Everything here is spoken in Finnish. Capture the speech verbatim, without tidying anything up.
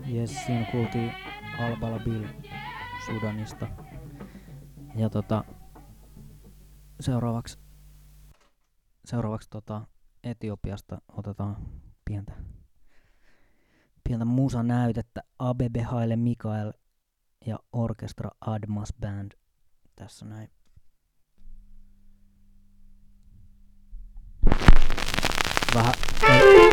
Jes, siinä kuultiin Albala Bill Sudanista. Ja tota, seuraavaksi, seuraavaksi tota Etiopiasta otetaan pientä, pientä musanäytettä. Abebe Haile Mikael ja Orkestra Admas Band tässä näin. Vähän